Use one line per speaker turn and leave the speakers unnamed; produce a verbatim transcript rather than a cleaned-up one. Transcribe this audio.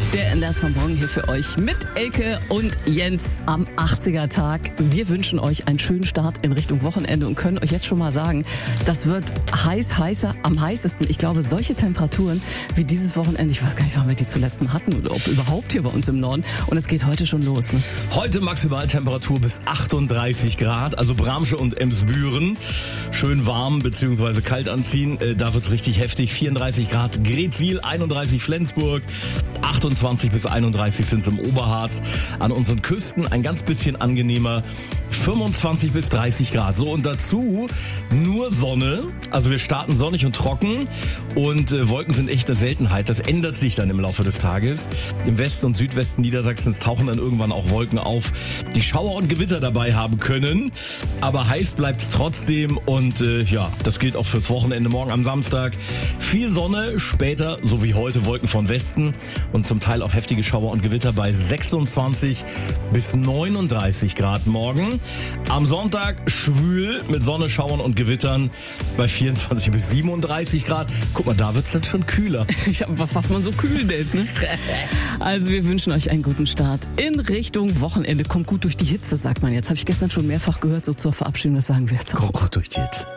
Der Ernst von Morgen hier für euch mit Elke und Jens am achtziger-Tag. Wir wünschen euch einen schönen Start in Richtung Wochenende und können euch jetzt schon mal sagen, das wird heiß, heißer, am heißesten. Ich glaube, solche Temperaturen wie dieses Wochenende, ich weiß gar nicht, wann wir die zuletzt mal hatten oder ob überhaupt hier bei uns im Norden. Und es geht heute schon los. Ne?
Heute Maximaltemperatur bis achtunddreißig Grad, also Bramsche und Emsbüren. Schön warm bzw. kalt anziehen, äh, da wird's richtig heftig. vierunddreißig Grad Gretzwil, einunddreißig Flensburg, achtundzwanzig bis einunddreißig sind es im Oberharz. An unseren Küsten ein ganz bisschen angenehmer, fünfundzwanzig bis dreißig Grad. So, und dazu nur Sonne. Also wir starten sonnig und trocken und äh, Wolken sind echt eine Seltenheit. Das ändert sich dann im Laufe des Tages. Im Westen und Südwesten Niedersachsens tauchen dann irgendwann auch Wolken auf, die Schauer und Gewitter dabei haben können. Aber heiß bleibt es trotzdem und äh, ja, das gilt auch fürs Wochenende. Morgen am Samstag viel Sonne, später, so wie heute, Wolken von Westen und zum Teil auch heftige Schauer und Gewitter bei sechsundzwanzig bis neununddreißig Grad morgen. Am Sonntag schwül mit Sonne, Schauern und Gewittern bei vierundzwanzig bis siebenunddreißig Grad. Guck mal, da wird's dann schon kühler.
Ja, was man so kühl nennt, ne? Also wir wünschen euch einen guten Start in Richtung Wochenende. Kommt gut durch die Hitze, sagt man jetzt. Habe ich gestern schon mehrfach gehört, so zur Verabschiedung, das sagen wir jetzt auch.
Kommt gut durch die Hitze.